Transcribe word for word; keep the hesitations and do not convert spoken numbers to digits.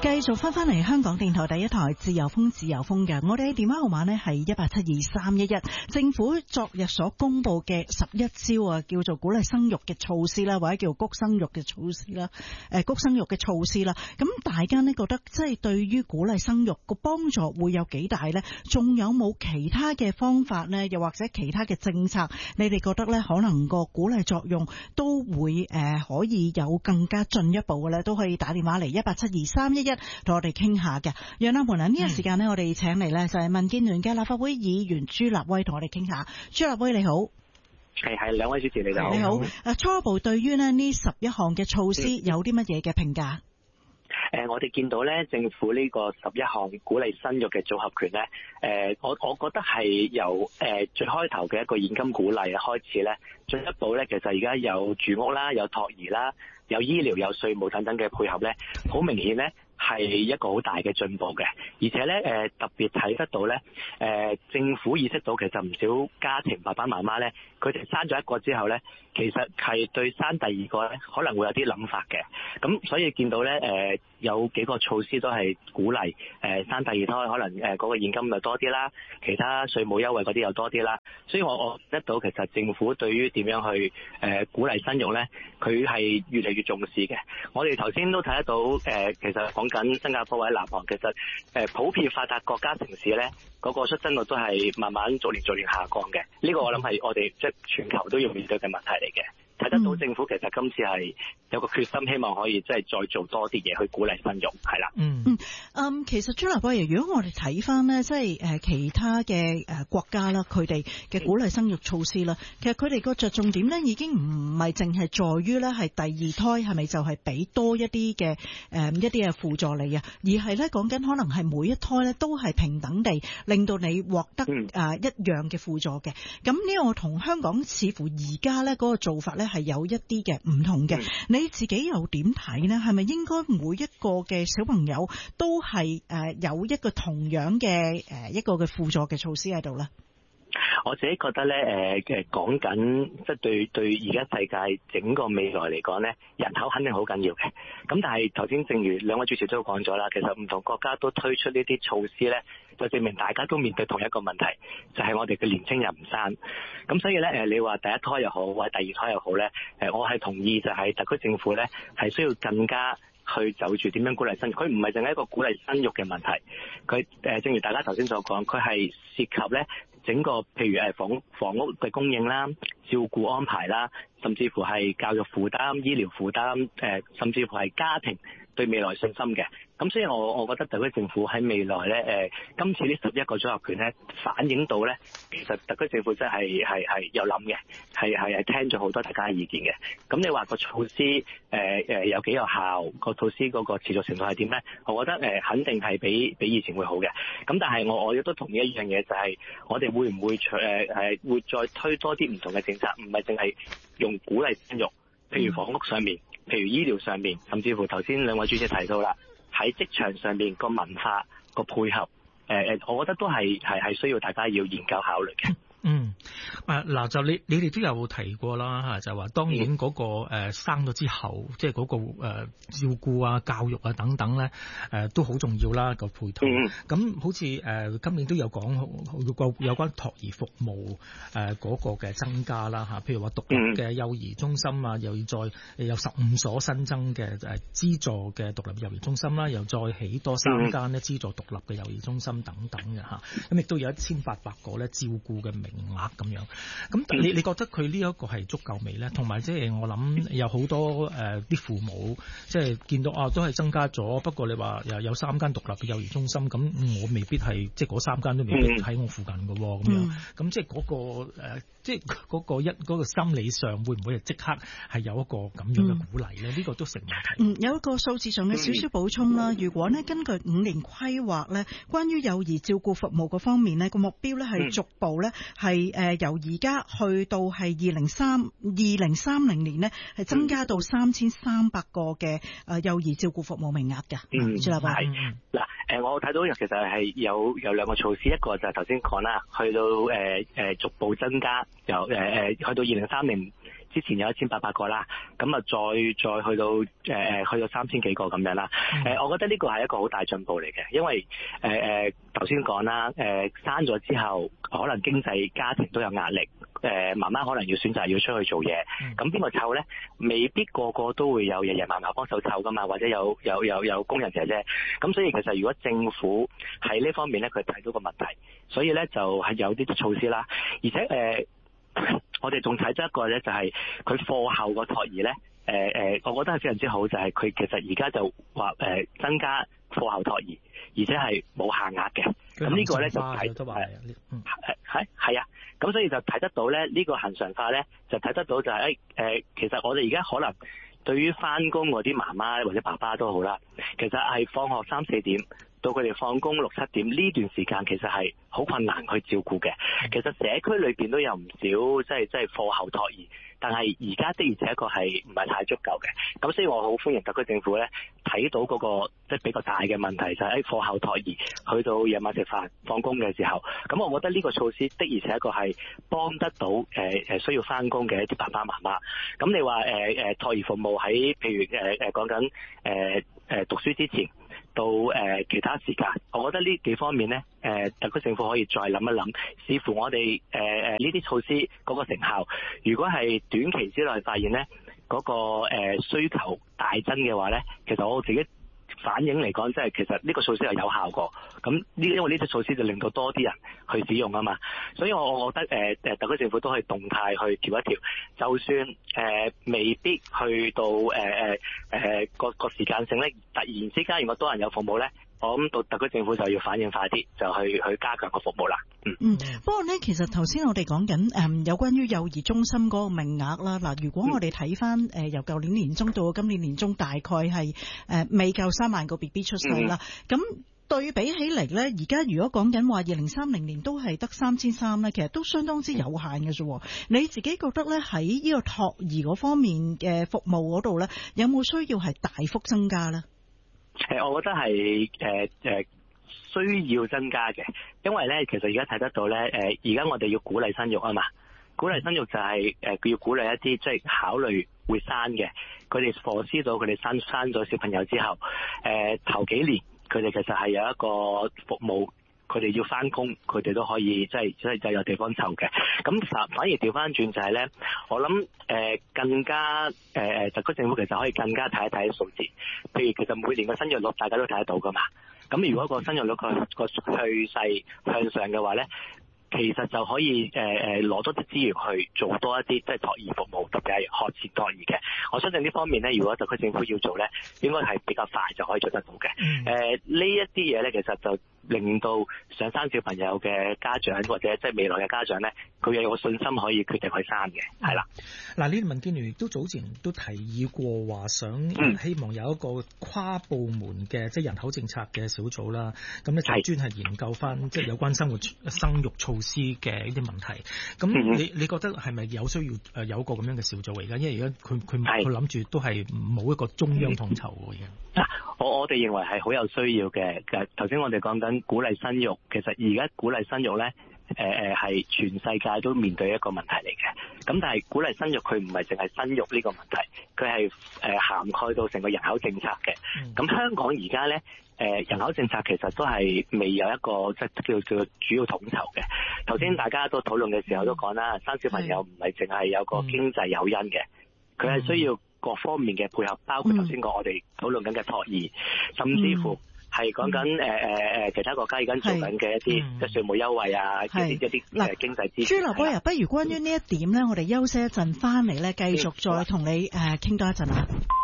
繼續翻翻嚟香港電台第一台自由風自由風嘅，我哋嘅電話號碼呢係一八七二三一一。政府昨日所公布嘅十一招啊，叫做鼓勵生育嘅措施啦，或者叫谷生育嘅措施啦，誒谷生育嘅措施啦。咁大家呢覺得即係對於鼓勵生育個幫助會有幾大呢？仲有冇其他嘅方法呢？又或者其他嘅政策，你哋覺得呢可能個鼓勵作用都會誒、呃、可以有更加進一步嘅呢？都可以打電話嚟一八七二三一一。同我哋傾下嘅，楊立門啊，呢個時間呢，我哋請嚟呢就係民建聯嘅立法會議員朱立威同我哋傾下。朱立威你好， 係係兩位主持你好。 你好。誒，初步對於呢呢十一項嘅措施有啲乜嘢嘅評價？誒、 呃，我哋見到咧，政府呢個十一項鼓勵生育嘅組合拳咧，誒、呃，我我覺得係由誒、呃、最開頭嘅一個現金鼓勵開始咧，進一步咧，其實而家有住屋啦，有托兒啦，有醫療、有稅務等等嘅配合咧，好明顯咧。係一個好大嘅進步嘅，而且咧誒、呃、特別睇得到咧誒、呃、政府意識到其實唔少家庭爸爸媽媽咧，佢哋生咗一個之後咧，其實係對生第二個咧可能會有啲諗法嘅，咁所以見到咧誒、呃、有幾個措施都係鼓勵誒、呃、生第二胎，可能誒嗰、呃那個現金又多啲啦，其他稅務優惠嗰啲又多啲啦，所以我我得到其實政府對於點樣去誒、呃、鼓勵生育咧，佢係越嚟越重視嘅。我哋頭先都睇得到誒、呃，其實講緊新加坡或者南韓，其實誒、呃、普遍發達國家城市咧，嗰、那個出生率都係慢慢逐年逐年下降嘅。呢、這個我諗係我哋即係全球都要面對嘅問題嚟嘅。睇得到政府其實今次係有個決心，希望可以即係再做多啲嘢去鼓勵生育，係啦。 嗯嗯嗯，其實朱立威，如果我哋睇翻呢，即係誒其他嘅誒國家啦，佢哋嘅鼓勵生育措施啦，其實佢哋個着重點呢已經唔係淨係在於呢係第二胎係咪就係俾多一啲嘅誒一啲嘅輔助你啊，而係呢講緊可能係每一胎呢都係平等地令到你獲得誒一樣嘅輔助嘅。咁呢個同香港似乎而家呢嗰個做法呢係有一啲嘅唔同嘅。你自己又點睇呢？係咪應該每一個嘅小朋友都係誒有一個同樣嘅誒一個嘅輔助嘅措施喺度呢？ 我自己覺得咧，誒嘅講緊即係對對而家世界整個未來嚟講咧，人口肯定好緊要嘅。咁但係頭先正如兩位主持都講咗啦，其實唔同國家都推出呢啲措施咧，就證明大家都面對同一個問題，就係、是、我哋嘅年青人唔生。咁所以咧，誒你話第一胎又好，或者第二胎又好咧，誒我係同意就係特區政府咧係需要更加去就住點樣鼓勵生育。佢唔係淨係一個鼓勵生育嘅問題，佢誒正如大家頭先所講，佢係涉及咧。整個譬如誒房房屋嘅供應啦、照顧安排啦，甚至乎係教育負擔、醫療負擔，誒甚至乎係家庭對未來信心嘅。咁所以我我覺得特區政府喺未來咧，誒今次呢十一個組合拳咧，反映到咧，其實特區政府真係係係有諗嘅，係係係聽咗好多大家嘅意見嘅。咁你話個措施誒誒有幾有效？個措施嗰個持續程度係點咧？我覺得誒肯定係比比以前會好嘅。咁但係我我亦都同意一樣嘢，就係我哋會唔會誒誒會再推多啲唔同嘅政策，唔係淨係用鼓勵生育，譬如房屋上面，譬如醫療上面，甚至乎頭先兩位主席提到啦。喺職場上面個文化個配合，誒、呃、誒，我覺得都係係係需要大家要研究考慮嘅。 嗯，誒嗱，就你你哋都有提過啦嚇，就話當然嗰、那個誒、呃、生咗之後，即係嗰個誒、呃、照顧啊、教育啊等等咧，誒、呃、都好重要啦個配套。咁、嗯、好似誒、呃、今年都有講個有關托兒服務誒嗰、呃那個嘅增加啦嚇，譬如話獨立嘅幼兒中心啊，又要再有十五所新增嘅誒資助嘅獨立幼兒中心啦，又再起多三間咧資助獨立嘅幼兒中心等等嘅嚇，咁亦都有一千八百個咧照顧嘅名額咁樣，咁你你覺得佢呢一個係足夠未咧？同埋即係我諗有好多誒啲、呃、父母即係見到啊，都係增加咗，不過你話又有三間獨立嘅幼兒中心，咁我未必係即係嗰三間都未必喺我附近嘅喎，咁、嗯、樣，咁即係嗰個誒，即係嗰個一嗰、嗰個心理上會唔會係即刻係有一個咁樣嘅鼓勵咧？呢、嗯呢個都成問題。 嗯，有一個數字上嘅少少補充啦。如果呢根據五年規劃咧，關於幼兒照顧服務嗰方面呢，個目標咧係逐步咧。係誒由而家去到係二零三二零三零年呢，係增加到三千三百個嘅誒幼兒照顧服務名額㗎。 嗯，係嗱誒，我睇到其實係有有兩個措施，一個就係頭先講啦，去到誒誒、呃、逐步增加，由誒誒、呃、去到二零三零之前有一千八百個啦，咁啊再再去到誒誒、呃、去到三千幾個咁樣啦。誒、呃，我覺得呢個係一個好大進步嚟嘅，因為誒誒頭先講啦，誒生咗之後可能經濟家庭都有壓力，誒、呃、媽媽可能要選擇要出去做嘢，咁邊個湊咧？未必個個都會有爺爺嫲嫲幫手湊噶嘛，或者有有有有工人姐姐。咁所以其實如果政府喺呢方面咧，佢睇到個問題，所以咧就係有啲措施啦，而且誒。呃我哋仲睇咗一個咧，就係佢課後個託兒咧，誒、呃、誒，我覺得係非常之好，就係、是、佢其實而家就話誒、呃、增加課後託兒，而且係冇限額嘅。咁呢個咧就睇得話係係係啊，咁所以就睇得到咧，呢、這個恆常化咧就睇得到就係誒誒，其實我哋而家可能對於返工嗰啲媽媽或者爸爸都好啦，其實係放學三四點。到佢哋放工六七點呢段時間，其實係好困難去照顧嘅。其實社區裏邊都有唔少即係即係課後託兒，但係而家的而且確係唔係太足夠嘅。咁所以我好歡迎特區政府咧睇到嗰個即係比較大嘅問題，就係喺課後託兒去到夜晚食飯放工嘅時候，咁我覺得呢個措施的而且確係幫得到誒誒需要翻工嘅一啲爸爸媽媽。咁你話誒誒託兒服務喺譬如誒誒講緊誒誒讀書之前。到誒、呃、其他時間，我覺得呢幾方面咧，誒、呃、特區政府可以再諗一諗，視乎我哋誒誒呢啲措施嗰個成效。如果係短期之內發現咧嗰、那個、呃、需求大增嘅話咧，其實我自己反映嚟講，即係其實呢個措施係有效果。咁呢，因為呢啲措施就令到多啲人去使用啊嘛，所以我我覺得誒誒、呃、特區政府都可以動態去調一調，就算誒、呃、未必去到誒誒誒個個時間性咧，突然之間如果多人有服務咧，我諗到特區政府就要反應快啲，就去去加強個服務啦。嗯嗯， 不過咧，其實頭先我哋講緊誒有關於幼兒中心嗰個名額啦。嗱，如果我哋睇翻誒由舊年年中到今年年中，大概係誒、呃、未夠三萬個 B B 出世啦。咁、嗯對比起嚟咧，而家如果講緊話二零三零年都係得三千三咧，其實都相當之有限嘅啫。你自己覺得咧喺呢個託兒嗰方面嘅服務嗰度咧，有冇需要係大幅增加咧？ 誒，我覺得係誒誒需要增加嘅，因為咧其實而家睇得到咧，誒而家我哋要鼓勵生育啊嘛，鼓勵生育就係誒佢要鼓勵一啲即係考慮會生嘅，佢哋課思到佢哋生生咗小朋友之後，誒、呃、頭幾年。佢哋其實係有一個服務，佢哋要翻工，佢哋都可以即係即係就有地方湊嘅。咁反反而調翻轉就係咧，我諗誒、呃、更加誒誒、呃、特區政府其實可以更加睇一睇數字。譬如其實每年個生育率大家都睇得到噶嘛。咁如果個生育率個個趨勢向上嘅話咧，其實就可以誒誒攞多啲資源去做多一啲即係託兒服務，特別係學前託兒嘅。我相信呢方面咧，如果特區政府要做咧，應該係比較快就可以做得到嘅。誒、嗯呃、呢一啲嘢咧，其實就令到想生小朋友嘅家長或者即係未來嘅家長咧，佢有個信心可以決定去生嘅，係啦。 嗱、嗯，呢民建聯亦都早前都提議過話想、嗯、希望有一個跨部門嘅即係人口政策嘅小組啦，咁咧就專係研究翻即係有關生活生育措施嘅一啲問題。咁你你覺得係咪有需要誒有一個咁樣嘅小組？而家因為而家佢佢佢諗住都係冇一個中央統籌嘅嘢。 嗱，我我哋認為係好有需要嘅。頭先我哋講緊鼓勵生育，其實而家鼓勵生育咧，誒誒係全世界都面對一個問題嚟嘅。咁但係鼓勵生育佢唔係淨係生育呢個問題，佢係誒涵蓋到成個人口政策嘅。咁、嗯、香港而家咧，誒人口政策其實都係未有一個即係叫叫主要統籌嘅。頭先大家都討論嘅時候都講啦，生小朋友唔係淨係有個經濟誘因嘅，佢、嗯、係需要各方面嘅配合，包括頭先講我哋討論緊嘅託兒，甚至乎係講緊誒誒誒其他國家而家做緊嘅一啲即係稅務優惠啊，一啲一啲誒經濟支持。 朱立波啊，不如關於呢一點咧，我哋休息一陣，翻嚟咧繼續再同你誒傾多一陣啊。